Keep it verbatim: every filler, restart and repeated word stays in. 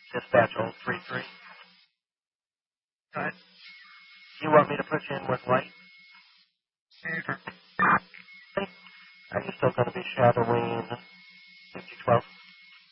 Dispatch oh three three. Go ahead. You want me to put you in with light? Are you still going to be shadowing fifty twelve?